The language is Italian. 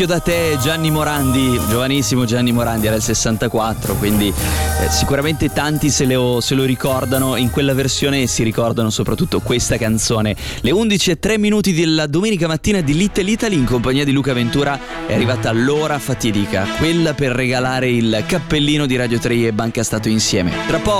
Da te Gianni Morandi, giovanissimo Gianni Morandi, era il 64, quindi sicuramente tanti se lo ricordano, in quella versione si ricordano soprattutto questa canzone. Le 11:03 della domenica mattina di Little Italy in compagnia di Luca Ventura è arrivata l'ora fatidica, quella per regalare il cappellino di Radio 3 e Banca Stato insieme. Tra poco